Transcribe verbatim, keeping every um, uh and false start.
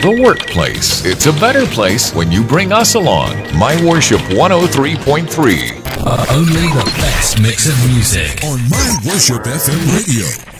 the workplace. It's a better place when you bring us along. My Worship one oh three point three. Uh, only the best mix of music on My Worship F M Radio.